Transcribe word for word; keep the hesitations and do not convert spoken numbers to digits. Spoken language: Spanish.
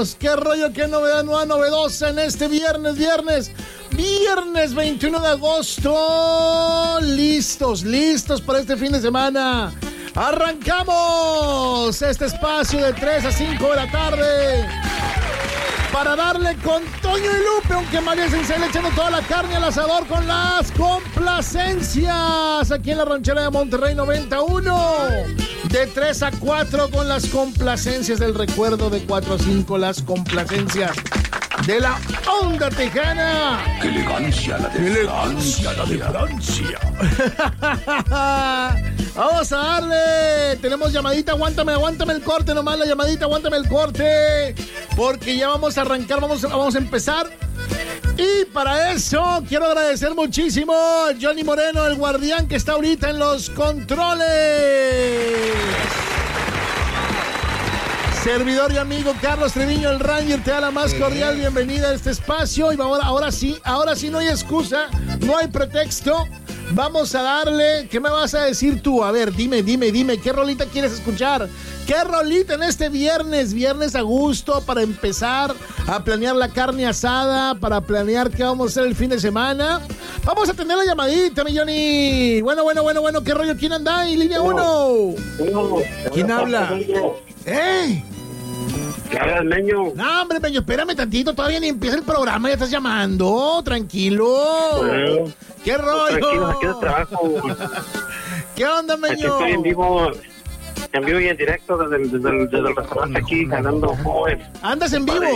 amigos? ¿Qué rollo, qué novedad nueva, novedosa en este viernes, viernes, viernes veintiuno de agosto? Listos, listos para este fin de semana. Arrancamos este espacio de tres a cinco de la tarde para darle con Toño y Lupe, aunque María Sensei le echando toda la carne al asador con las complacencias aquí en la ranchera de Monterrey noventa y uno. De tres a cuatro con las complacencias del recuerdo, de cuatro a cinco las complacencias de la onda tejana. ¡Qué elegancia la de Francia! La de Francia. Vamos a darle. Tenemos llamadita, aguántame, aguántame el corte nomás, la llamadita, aguántame el corte. Porque ya vamos a arrancar, vamos, vamos a empezar. Y para eso quiero agradecer muchísimo a Johnny Moreno, el guardián que está ahorita en los controles. Servidor y amigo Carlos Treviño, el Ranger, te da la más cordial bienvenida a este espacio. Y ahora, ahora sí, ahora sí no hay excusa, no hay pretexto. Vamos a darle. ¿Qué me vas a decir tú? A ver, dime, dime, dime, ¿qué rolita quieres escuchar? ¿Qué rolita en este viernes? Viernes a gusto para empezar a planear la carne asada, para planear qué vamos a hacer el fin de semana. Vamos a tener la llamadita, mi Johnny. Bueno, bueno, bueno, bueno, ¿qué rollo? ¿Quién anda ahí? Línea uno. ¿Quién habla? ¡Ey! ¿Qué hablas, Meño? No, hombre, Meño, espérame tantito, todavía ni empieza el programa, ya estás llamando, tranquilo. Bueno, ¿qué rollo? Tranquilo, aquí de trabajo. ¿Qué onda, Meño? Aquí estoy en vivo, en vivo y en directo desde el, desde el, desde el restaurante aquí, ganando joven. ¿Andas en vivo?